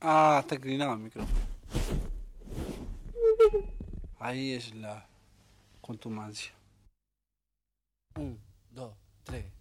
Ah, está inclinado el micrófono. Ahí es la contumacia. Un, dos, tres.